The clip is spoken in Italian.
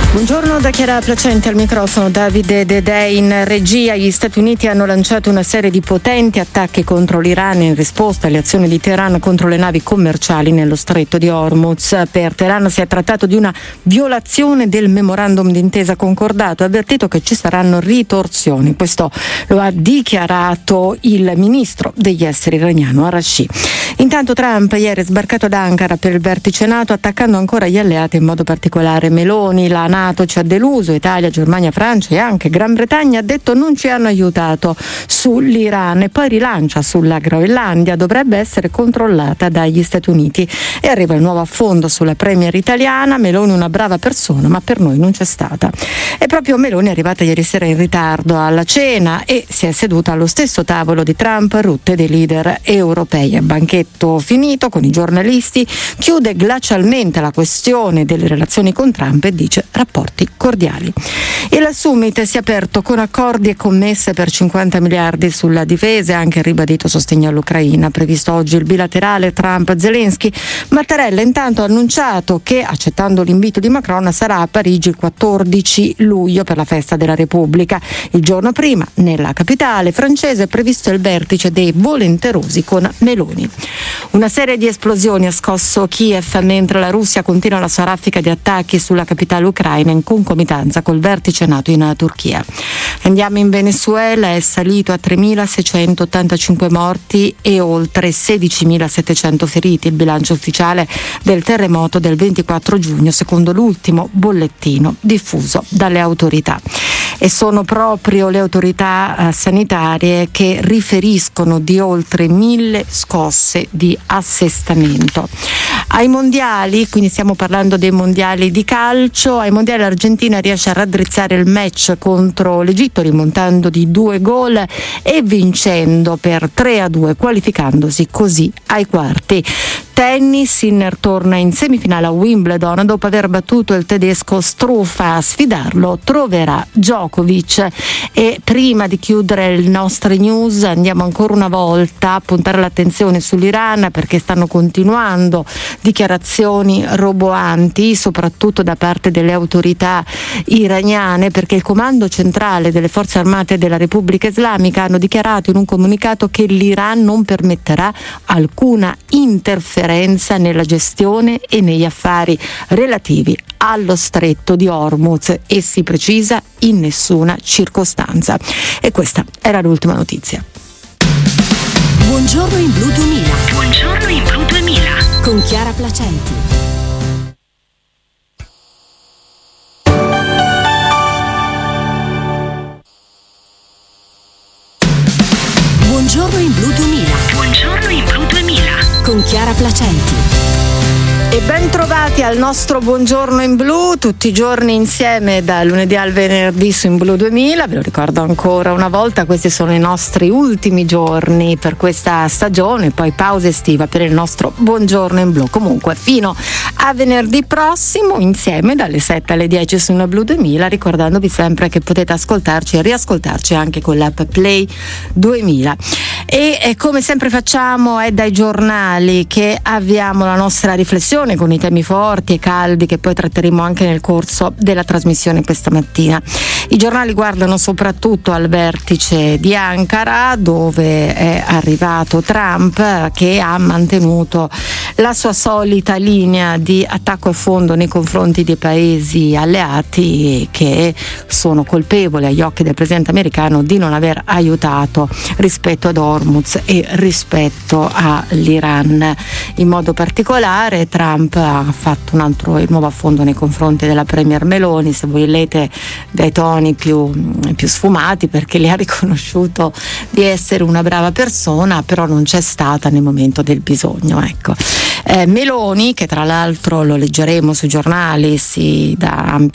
Buongiorno da Chiara Placente al microfono, Davide Dedè in regia. Gli Stati Uniti hanno lanciato una serie di potenti attacchi contro l'Iran in risposta alle azioni di Teheran contro le navi commerciali nello stretto di Hormuz. Per Teheran si è trattato di una violazione del memorandum d'intesa concordato e ha avvertito che ci saranno ritorsioni. Questo lo ha dichiarato il ministro degli esteri iraniano Araghchi. Intanto Trump ieri è sbarcato ad Ankara per il vertice NATO, attaccando ancora gli alleati, in modo particolare Meloni. La NATO ci ha deluso, Italia, Germania, Francia e anche Gran Bretagna, ha detto, non ci hanno aiutato sull'Iran, e poi rilancia sulla Groenlandia, dovrebbe essere controllata dagli Stati Uniti. E arriva il nuovo affondo sulla premier italiana, Meloni una brava persona ma per noi non c'è stata. E proprio Meloni è arrivata ieri sera in ritardo alla cena e si è seduta allo stesso tavolo di Trump, Rutte, dei leader europei. A banchetto finito con i giornalisti, chiude glacialmente la questione delle relazioni con Trump e dice rapporti cordiali. Il summit si è aperto con accordi e commesse per 50 miliardi sulla difesa e anche ribadito sostegno all'Ucraina. Previsto oggi il bilaterale Trump-Zelensky. Mattarella intanto ha annunciato che, accettando l'invito di Macron, sarà a Parigi il 14 luglio per la festa della Repubblica. Il giorno prima, nella capitale francese, è previsto il vertice dei volenterosi con Meloni. Una serie di esplosioni ha scosso Kiev mentre la Russia continua la sua raffica di attacchi sulla capitale ucraina in concomitanza col vertice NATO in Turchia. Andiamo in Venezuela, è salito a 3.685 morti e oltre 16.700 feriti il bilancio ufficiale del terremoto del 24 giugno, secondo l'ultimo bollettino diffuso dalle autorità. E sono proprio le autorità sanitarie che riferiscono di oltre 1.000 scosse di assestamento. Ai mondiali, quindi stiamo parlando dei mondiali di calcio, ai mondiali l'Argentina riesce a raddrizzare il match contro l'Egitto rimontando di 2 gol e vincendo per 3-2, qualificandosi così ai quarti. Tennis, Sinner torna in semifinale a Wimbledon dopo aver battuto il tedesco Struff. A sfidarlo troverà Djokovic. E prima di chiudere le nostre news andiamo ancora una volta a puntare l'attenzione sull'Iran, perché stanno continuando dichiarazioni roboanti soprattutto da parte delle autorità iraniane, perché il comando centrale delle forze armate della Repubblica Islamica hanno dichiarato in un comunicato che l'Iran non permetterà alcuna interferenza nella gestione e negli affari relativi allo stretto di Hormuz, e si precisa in nessuna circostanza. E questa era l'ultima notizia. Buongiorno in Blu 2000. Buongiorno in Blu 2000 con Chiara Placenti. Buongiorno in Blu 2000. Buongiorno in Blu 2000 con Chiara Placenti. E ben trovati al nostro Buongiorno in Blu, tutti i giorni insieme da lunedì al venerdì su In Blu 2000. Ve lo ricordo ancora una volta, questi sono i nostri ultimi giorni per questa stagione, poi pausa estiva per il nostro Buongiorno in Blu. Comunque fino a venerdì prossimo insieme dalle 7 alle 10 su In Blu 2000, ricordandovi sempre che potete ascoltarci e riascoltarci anche con l'app Play 2000. E come sempre facciamo, è dai giornali che avviamo la nostra riflessione con i temi forti e caldi che poi tratteremo anche nel corso della trasmissione questa mattina. I giornali guardano soprattutto al vertice di Ankara, dove è arrivato Trump, che ha mantenuto la sua solita linea di attacco a fondo nei confronti dei paesi alleati che sono colpevoli agli occhi del presidente americano di non aver aiutato rispetto ad Hormuz e rispetto all'Iran. In modo particolare Trump ha fatto il nuovo affondo nei confronti della premier Meloni, se volete dai toni più sfumati, perché le ha riconosciuto di essere una brava persona, però non c'è stata nel momento del bisogno, ecco. Meloni, che tra l'altro lo leggeremo sui giornali, si dà